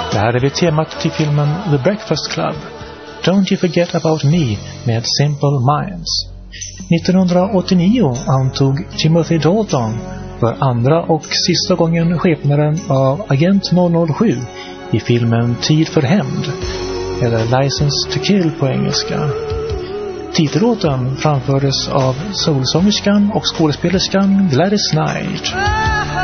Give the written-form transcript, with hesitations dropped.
Det här är temat till filmen The Breakfast Club, Don't You Forget About Me med Simple Minds. 1989 antog Timothy Dalton för andra och sista gången skepnaden av Agent 007 i filmen Tid för hämnd, eller License to Kill på engelska. Titellåten framfördes av soulsångerskan och skådespelerskan Gladys Knight.